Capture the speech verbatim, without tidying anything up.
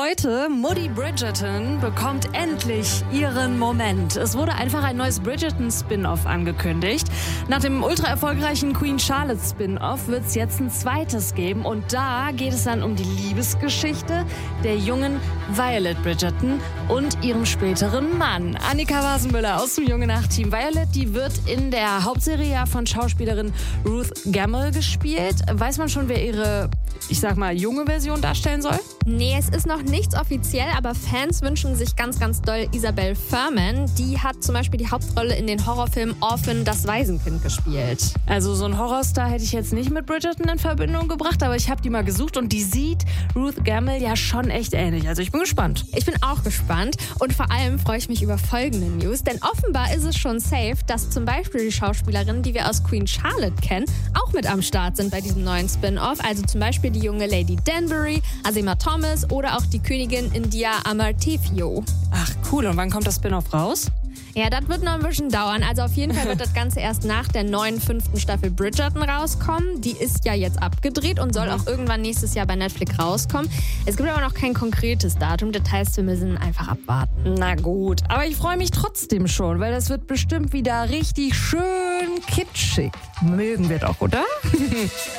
Leute, Moody Bridgerton bekommt endlich ihren Moment. Es wurde einfach ein neues Bridgerton-Spin-Off angekündigt. Nach dem ultra erfolgreichen Queen Charlotte Spin-Off wird es jetzt ein zweites geben. Und da geht es dann um die Liebesgeschichte der jungen Violet Bridgerton und ihrem späteren Mann. Annika Wasenmüller aus dem Junge Nacht-Team. Violet, die wird in der Hauptserie ja von Schauspielerin Ruth Gamble gespielt. Weiß man schon, wer ihre, ich sag mal, junge Version darstellen soll? Nee, es ist noch nichts offiziell, aber Fans wünschen sich ganz, ganz doll Isabelle Fuhrman. Die hat zum Beispiel die Hauptrolle in den Horrorfilm Orphan, das Waisenkind gespielt. Also so einen Horrorstar hätte ich jetzt nicht mit Bridgerton in Verbindung gebracht, aber ich habe die mal gesucht und die sieht Ruth Gamble ja schon echt ähnlich. Also ich bin gespannt. Ich bin auch gespannt und vor allem freue ich mich über folgende News, denn offenbar ist es schon safe, dass zum Beispiel die Schauspielerinnen, die wir aus Queen Charlotte kennen, auch mit am Start sind bei diesem neuen Spin-Off. Also zum Beispiel die junge Lady Danbury, Azema Thomas oder auch die Königin India Amartefio. Ach cool, und wann kommt das Spin-Off raus? Ja, das wird noch ein bisschen dauern. Also auf jeden Fall wird das Ganze erst nach der neuen fünften Staffel Bridgerton rauskommen. Die ist ja jetzt abgedreht und soll auch irgendwann nächstes Jahr bei Netflix rauskommen. Es gibt aber noch kein konkretes Datum. Das heißt, wir müssen einfach abwarten. Na gut, aber ich freue mich trotzdem schon, weil das wird bestimmt wieder richtig schön kitschig. Mögen wir doch, oder?